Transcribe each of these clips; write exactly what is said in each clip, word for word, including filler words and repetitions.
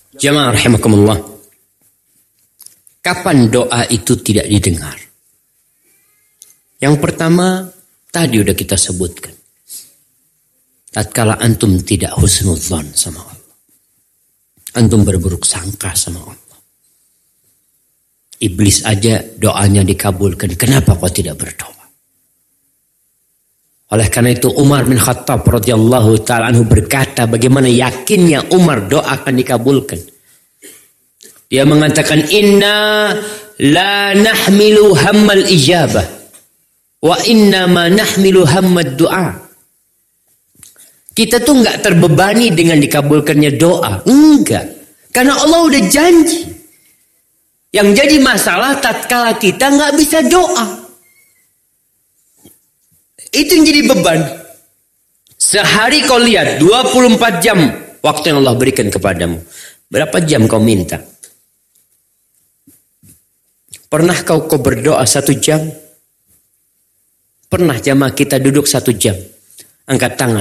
Jamaah rahimakumullah. Kapan doa itu tidak didengar? Yang pertama, tadi udah kita sebutkan. Tatkala antum tidak husnudzon sama Allah. Antum berburuk sangka sama Allah. Iblis aja doanya dikabulkan. Kenapa kau tidak berdoa? Oleh karena itu Umar bin Khattab radhiyallahu ta'ala anhu berkata bagaimana yakinnya Umar doa akan dikabulkan. Dia mengatakan inna la nahmilu hammal ijabah wa inna ma nahmilu hammad du'a. Kita tuh enggak terbebani dengan dikabulkannya doa. Enggak. Karena Allah udah janji. Yang jadi masalah tatkala kita enggak bisa doa. Itu yang jadi beban. Sehari kau lihat dua puluh empat jam waktu yang Allah berikan kepadamu. Berapa jam kau minta? Pernah kau kau berdoa satu jam? Pernah jamaah kita duduk satu jam? Angkat tangan.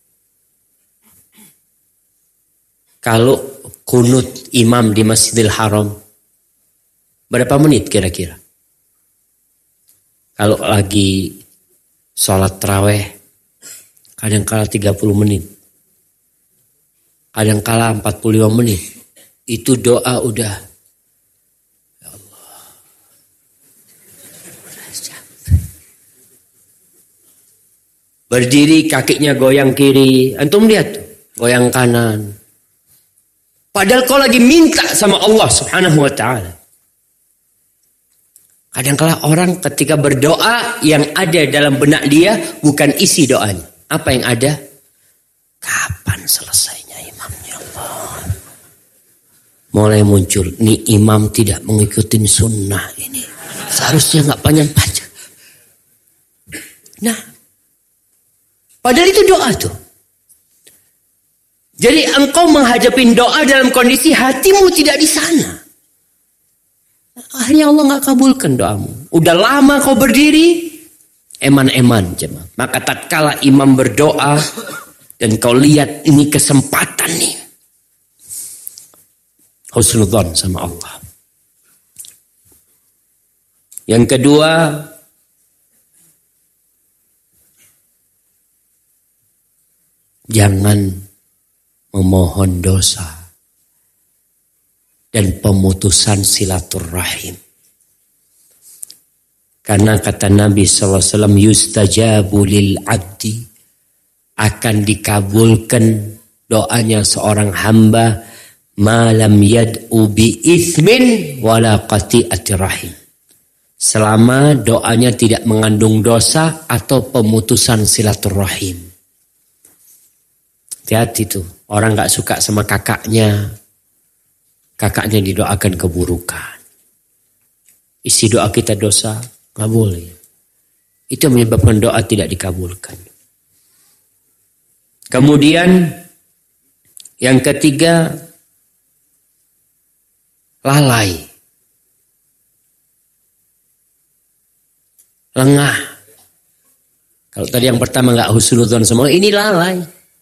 Kalau kunut imam di Masjidil Haram, berapa menit kira-kira? Kalau lagi sholat tarawih, kadang-kala tiga puluh menit. Kadang-kala empat puluh lima menit. Itu doa udah. Ya Allah. Berdiri kakinya goyang kiri. Antum lihat tuh, goyang kanan. Padahal kau lagi minta sama Allah subhanahu wa ta'ala. Kadang-kala orang ketika berdoa yang ada dalam benak dia bukan isi doanya. Apa yang ada? Kapan selesainya imamnya Allah? Mulai muncul, nih imam tidak mengikuti sunnah ini. Seharusnya nggak panjang-panjang. Nah, padahal itu doa tuh. Jadi engkau menghadapi doa dalam kondisi hatimu tidak di sana. Akhirnya Allah nggak kabulkan doamu. Udah lama kau berdiri, eman-eman jemaah. Maka tatkala imam berdoa dan kau lihat ini kesempatan nih, husnudzon sama Allah. Yang kedua, jangan memohon dosa dan pemutusan silaturrahim. Karena kata Nabi shallallahu alaihi wasallam, yustajabu lil abdi, akan dikabulkan doanya seorang hamba malam yad'u bi itsmin wala qati'ati rahim. Selama doanya tidak mengandung dosa atau pemutusan silaturrahim. Hati-hati tuh, orang gak suka sama kakaknya. Kakaknya didoakan keburukan. Isi doa kita dosa, gak boleh. Itu menyebabkan doa tidak dikabulkan. Kemudian yang ketiga, lalai. Lengah. Kalau tadi yang pertama gak husnudzon semua, ini lalai.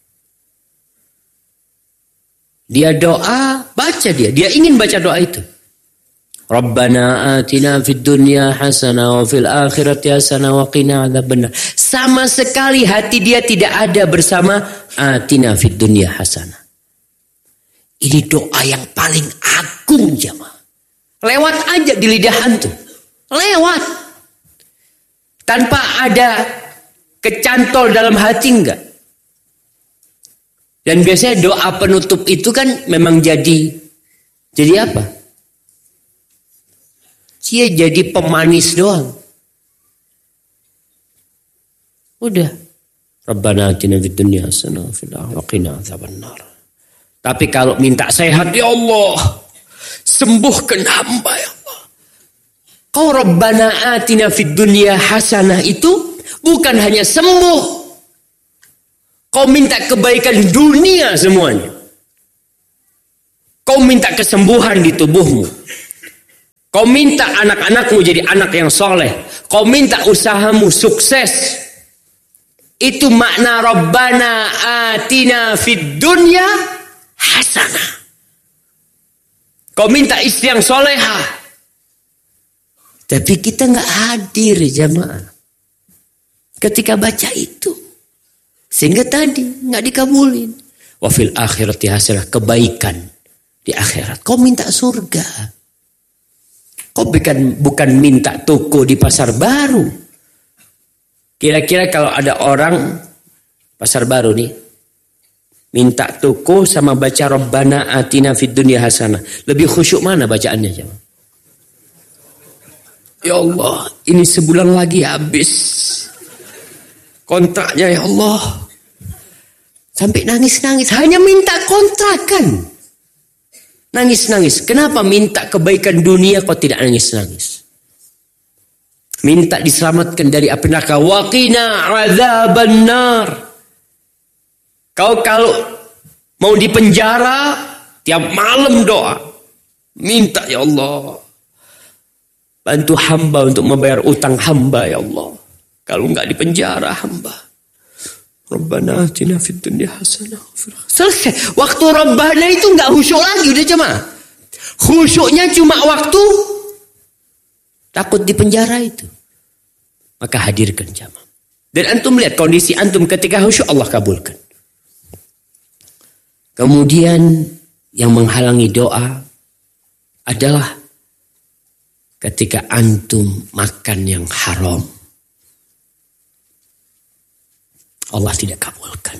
Dia doa, baca dia. Dia ingin baca doa itu. Rabbana atina fid dunya hasanah wa fil akhirati hasanah wa qina adzabannar. Sama sekali hati dia tidak ada bersama atina fid dunya hasanah. Ini doa yang paling agung jamaah. Lewat aja di lidah antum. Lewat. Tanpa ada kecantol dalam hati enggak. Dan biasanya doa penutup itu kan memang jadi jadi apa? Dia jadi pemanis doang. Udah. Rabbana atina fid dunya hasanah wa fil akhirati qina adzabannar. Tapi kalau minta sehat, ya Allah, sembuhkan hamba ya Allah. Kau Rabbana atina fid dunya hasanah itu bukan hanya sembuh. Kau minta kebaikan dunia semuanya. Kau minta kesembuhan di tubuhmu. Kau minta anak-anakmu jadi anak yang soleh. Kau minta usahamu sukses. Itu makna Rabbana atina fid dunya hasanah. Kau minta istri yang solehah. Tapi kita nggak hadir jamaah ketika baca itu. Sehingga tadi nggak dikabulin. Wa fil akhirati hasanah, kebaikan di akhirat. Kau minta surga. Kau bukan, bukan minta toko di pasar baru. Kira-kira kalau ada orang pasar baru nih, minta toko sama baca Rabbana atina fid dunya hasanah. Lebih khusyuk mana bacaannya? Ya Allah, ini sebulan lagi habis kontraknya ya Allah. Sampai nangis-nangis, hanya minta kontrakan. Nangis-nangis. Kenapa minta kebaikan dunia kok tidak nangis-nangis? Minta diselamatkan dari api neraka. Waqina azabannar. Kau kalau mau dipenjara, tiap malam doa. Minta ya Allah. Bantu hamba untuk membayar utang hamba ya Allah. Kalau enggak dipenjara hamba. Rabbana atina fid dunya hasanah. Selesai. Waktu Rabbana itu enggak khusyuk lagi udah jemaah. Khusyuknya cuma waktu takut dipenjara itu. Maka hadirkan jemaah. Dan antum lihat kondisi antum ketika khusyuk Allah kabulkan. Kemudian yang menghalangi doa adalah ketika antum makan yang haram. Allah tidak kabulkan.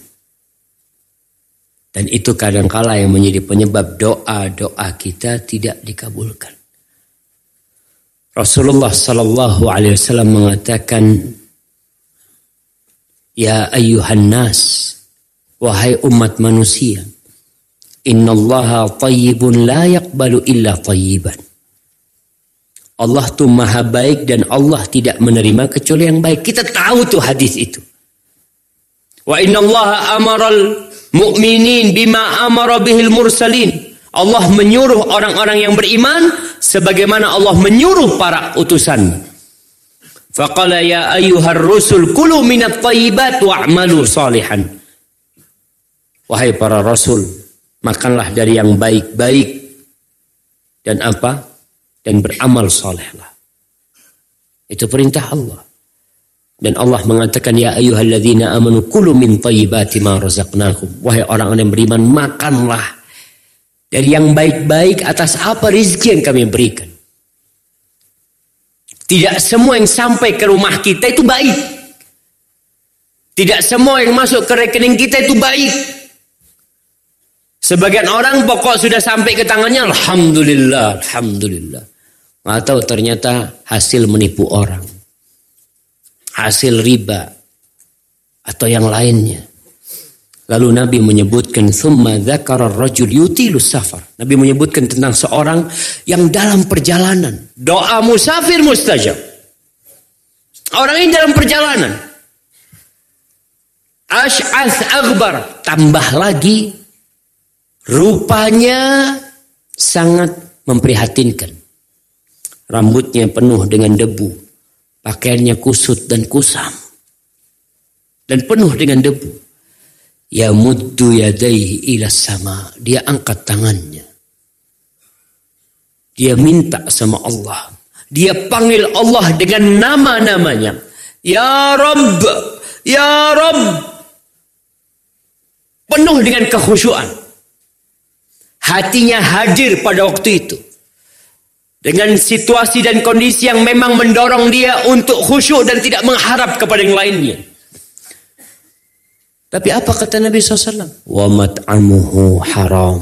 Dan itu kadangkala yang menjadi penyebab doa-doa kita tidak dikabulkan. Rasulullah sallallahu alaihi wasallam mengatakan, ya ayyuhan nas, wahai umat manusia, innallaha tayyibun la yaqbalu illa tayyiban. Allah tuh maha baik dan Allah tidak menerima kecuali yang baik. Kita tahu tuh hadis itu. Wa innallaha amaral mu'minin bima amara bihil mursalin. Allah menyuruh orang-orang yang beriman sebagaimana Allah menyuruh para utusan. Faqala ya ayyuhar rusul kulu minat thayyibat wa'malu salihan. Wahai para rasul, makanlah dari yang baik-baik dan apa? Dan beramal salehlah. Itu perintah Allah. Dan Allah mengatakan, ya ayyuhalladzina amanu kulu min thayyibati ma razaqnakum. Wahai orang-orang yang beriman, makanlah dari yang baik-baik atas apa rezeki yang kami berikan. Tidak semua yang sampai ke rumah kita itu baik. Tidak semua yang masuk ke rekening kita itu baik. Sebagian orang pokok sudah sampai ke tangannya, alhamdulillah, alhamdulillah. Atau ternyata hasil menipu orang, hasil riba, atau yang lainnya. Lalu Nabi menyebutkan, thumma dzakara ar-rajul yutilu safar. Nabi menyebutkan tentang seorang yang dalam perjalanan. Doa musafir mustajab. Orang ini dalam perjalanan. Ash'ath aghbar. Tambah lagi, rupanya sangat memprihatinkan. Rambutnya penuh dengan debu. Pakaiannya kusut dan kusam. Dan penuh dengan debu. Ya muddu yadaihi ila sama. Dia angkat tangannya. Dia minta sama Allah. Dia panggil Allah dengan nama-namanya. Ya Rabb. Ya Rabb. Penuh dengan kekhusyuan. Hatinya hadir pada waktu itu. Dengan situasi dan kondisi yang memang mendorong dia untuk khusyuk dan tidak mengharap kepada yang lainnya. Tapi apa kata Nabi shallallahu alaihi wasallam? Wa mat'amuhu haram.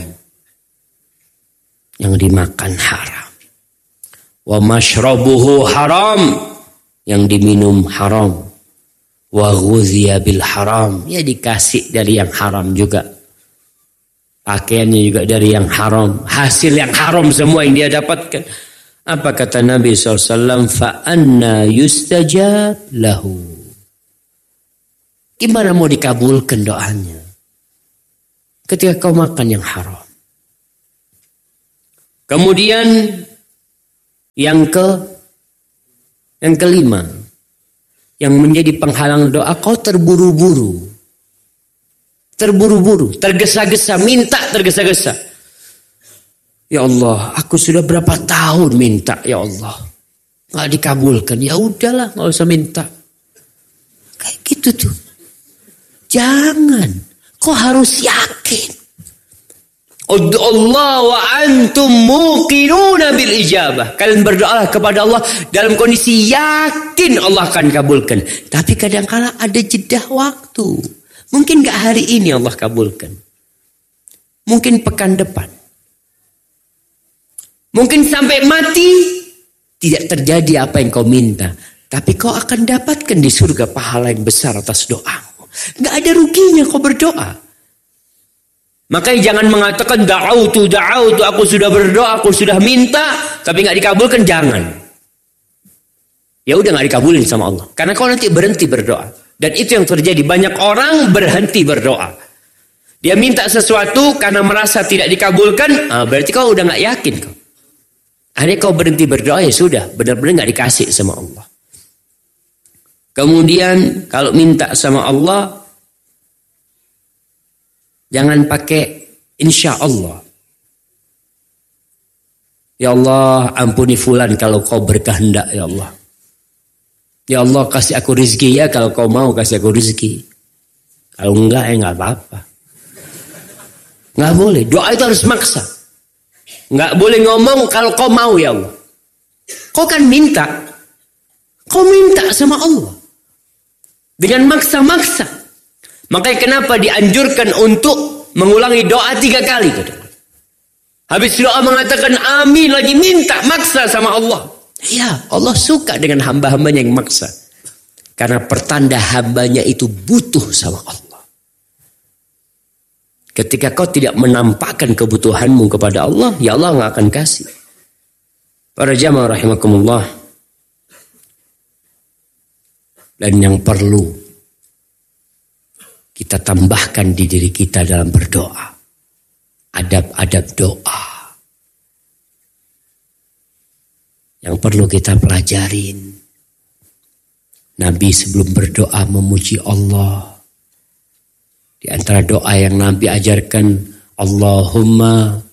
Yang dimakan haram. Wa mashrabuhu haram. Yang diminum haram. Wa ghudhiya bil haram. Ya dikasih dari yang haram juga. Pakaiannya juga dari yang haram. Hasil yang haram semua yang dia dapatkan. Apa kata Nabi shallallahu alaihi wasallam? Fa'anna yustajab lahu. Gimana mau dikabulkan doanya? Ketika kau makan yang haram. Kemudian yang ke yang kelima, yang menjadi penghalang doa, kau terburu-buru. Terburu-buru, tergesa-gesa, minta tergesa-gesa. Ya Allah, aku sudah berapa tahun minta, ya Allah. Nggak dikabulkan, ya udahlah, nggak usah minta. Kayak gitu tuh. Jangan, kau harus yakin. Ud'u Allah wa antum muqinuna bil ijabah. Kalian berdoa kepada Allah dalam kondisi yakin Allah akan kabulkan. Tapi kadang-kala ada jeda waktu. Mungkin gak hari ini Allah kabulkan. Mungkin pekan depan. Mungkin sampai mati tidak terjadi apa yang kau minta. Tapi kau akan dapatkan di surga pahala yang besar atas doamu. Gak ada ruginya kau berdoa. Makanya jangan mengatakan da'autu, da'autu, aku sudah berdoa, aku sudah minta, tapi gak dikabulkan, jangan. Ya udah gak dikabulin sama Allah. Karena kau nanti berhenti berdoa. Dan itu yang terjadi, banyak orang berhenti berdoa. Dia minta sesuatu karena merasa tidak dikabulkan, ah, berarti kau udah gak yakin kau. Akhirnya kau berhenti berdoa, ya sudah, benar-benar gak dikasih sama Allah. Kemudian kalau minta sama Allah, jangan pakai insya Allah. Ya Allah, ampuni fulan kalau kau berkehendak, ya Allah. Ya Allah, kasih aku rezeki ya kalau kau mau kasih aku rezeki. Kalau enggak, ya enggak apa-apa. Enggak boleh, doa itu harus maksa. Enggak boleh ngomong kalau kau mau, ya Allah. Kau kan minta. Kau minta sama Allah. Dengan maksa-maksa. Makanya kenapa dianjurkan untuk mengulangi doa tiga kali. Habis doa mengatakan amin lagi, minta maksa sama Allah. Ya, Allah suka dengan hamba-hambanya yang maksa. Karena pertanda hambanya itu butuh sama Allah. Ketika kau tidak menampakkan kebutuhanmu kepada Allah, ya Allah nggak akan kasih. Para jamaah rahimakumullah. Dan yang perlu kita tambahkan di diri kita dalam berdoa. Adab-adab doa. Yang perlu kita pelajarin. Nabi sebelum berdoa memuji Allah. Di antara doa yang Nabi ajarkan. Allahumma